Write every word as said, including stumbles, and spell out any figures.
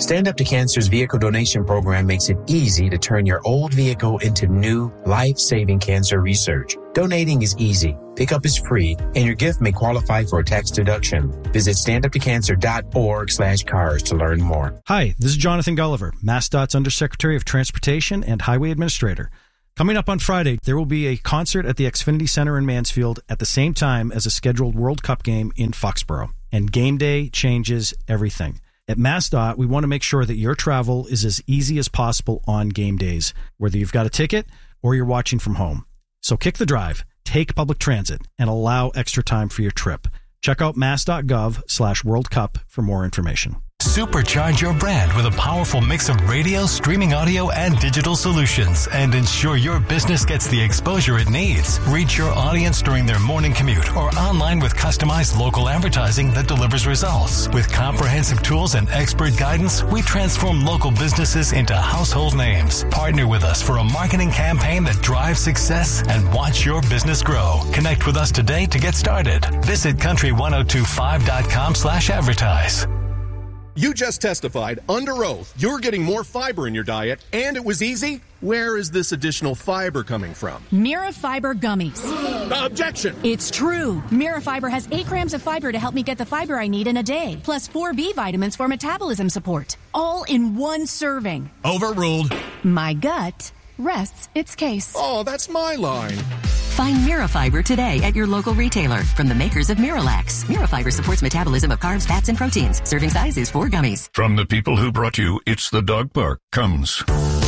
Stand Up to Cancer's vehicle donation program makes it easy to turn your old vehicle into new, life-saving cancer research. Donating is easy, pickup is free, and your gift may qualify for a tax deduction. Visit standuptocancer.org slash cars to learn more. Hi, this is Jonathan Gulliver, MassDOT's Undersecretary of Transportation and Highway Administrator. Coming up on Friday, there will be a concert at the Xfinity Center in Mansfield at the same time as a scheduled World Cup game in Foxborough. And game day changes everything. At MassDOT, we want to make sure that your travel is as easy as possible on game days, whether you've got a ticket or you're watching from home. So kick the drive, take public transit, and allow extra time for your trip. Check out mass.gov slash World Cup for more information. Supercharge your brand with a powerful mix of radio, streaming audio, and digital solutions, and ensure your business gets the exposure it needs. Reach your audience during their morning commute or online with customized local advertising that delivers results. With comprehensive tools and expert guidance, we transform local businesses into household names. Partner with us for a marketing campaign that drives success and watch your business grow. Connect with us today to get started. Visit country ten twenty-five dot com slash advertise. You just testified under oath you're getting more fiber in your diet, and it was easy? Where is this additional fiber coming from? Mirafiber gummies. Objection! It's true. Mirafiber has eight grams of fiber to help me get the fiber I need in a day, plus four B vitamins for metabolism support, all in one serving. Overruled. My gut rests its case. Oh, that's my line. Find Mirafiber today at your local retailer from the makers of Miralax. Mirafiber supports metabolism of carbs, fats, and proteins. Serving size is four gummies. From the people who brought you It's the Dog Park comes